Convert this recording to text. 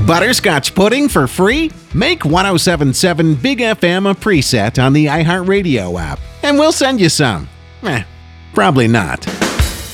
Butterscotch pudding for free? Make 1077 Big FM a preset on the iHeartRadio app, and we'll send you some. Probably not.